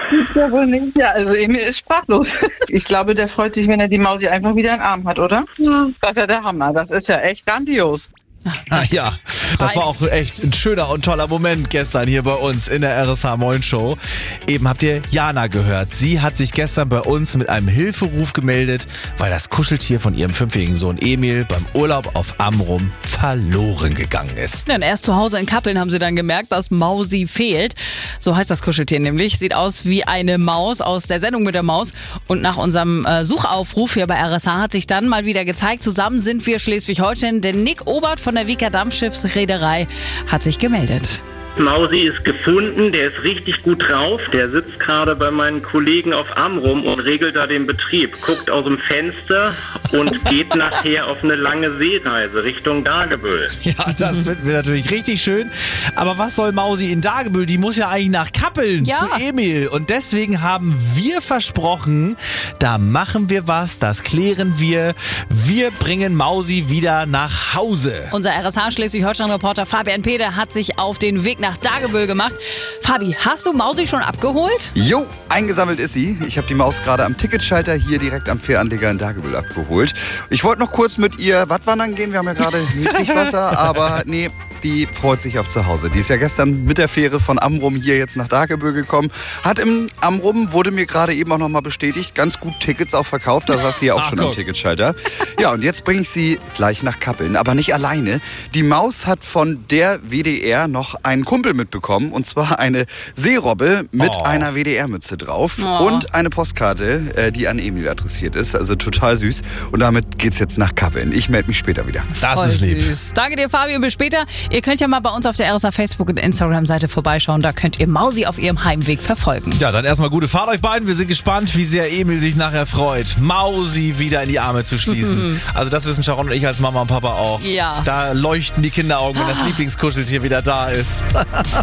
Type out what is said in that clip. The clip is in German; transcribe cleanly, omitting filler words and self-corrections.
Gibt's ja wohl nicht. Ja, also Emil ist sprachlos. Ich glaube, der freut sich, wenn er die Mausi einfach wieder in den Arm hat, oder? Ja. Das ist ja der Hammer. Das ist ja echt grandios. Ach ja, das war auch echt ein schöner und toller Moment gestern hier bei uns in der RSH Moin Show. Eben habt ihr Jana gehört. Sie hat sich gestern bei uns mit einem Hilferuf gemeldet, weil das Kuscheltier von ihrem 5-jährigen Sohn Emil beim Urlaub auf Amrum verloren gegangen ist. Ja, und erst zu Hause in Kappeln haben sie dann gemerkt, dass Mausi fehlt. So heißt das Kuscheltier nämlich. Sieht aus wie eine Maus aus der Sendung mit der Maus. Und nach unserem Suchaufruf hier bei RSH hat sich dann mal wieder gezeigt, zusammen sind wir Schleswig-Holstein. Der Nick Obert von der Wieker Dampfschiffsreederei hat sich gemeldet. Mausi ist gefunden, der ist richtig gut drauf. Der sitzt gerade bei meinen Kollegen auf Amrum und regelt da den Betrieb. Guckt aus dem Fenster und geht nachher auf eine lange Seereise Richtung Dagebüll. Ja, das finden wir natürlich richtig schön. Aber was soll Mausi in Dagebüll? Die muss ja eigentlich nach Kappeln zu Emil. Und deswegen haben wir versprochen, da machen wir was, das klären wir. Wir bringen Mausi wieder nach Hause. Unser RSH Schleswig-Holstein-Reporter Fabian Peder hat sich auf den Weg nach Dagebüll gemacht. Fabi, hast du Mausi schon abgeholt? Jo, eingesammelt ist sie. Ich habe die Maus gerade am Ticketschalter hier direkt am Fähranleger in Dagebüll abgeholt. Ich wollte noch kurz mit ihr Wattwandern gehen. Wir haben ja gerade Niedrigwasser, aber nee, die freut sich auf zu Hause. Die ist ja gestern mit der Fähre von Amrum hier jetzt nach Dagebüll gekommen. Hat im Amrum, wurde mir gerade eben auch nochmal bestätigt, ganz gut Tickets auch verkauft. Da saß sie ja auch schon am Ticketschalter. Ja, und jetzt bringe ich sie gleich nach Kappeln, aber nicht alleine. Die Maus hat von der WDR noch einen Kumpel mitbekommen, und zwar eine Seerobbe mit einer WDR-Mütze drauf und eine Postkarte, die an Emil adressiert ist. Also total süß. Und damit geht's jetzt nach Kappeln. Ich melde mich später wieder. Das ist lieb. Süß. Danke dir, Fabi, und bis später. Ihr könnt ja mal bei uns auf der RSH Facebook- und Instagram-Seite vorbeischauen. Da könnt ihr Mausi auf ihrem Heimweg verfolgen. Ja, dann erstmal gute Fahrt euch beiden. Wir sind gespannt, wie sehr Emil sich nachher freut, Mausi wieder in die Arme zu schließen. Also das wissen Sharon und ich als Mama und Papa auch. Ja. Da leuchten die Kinderaugen, wenn das Lieblingskuscheltier wieder da ist.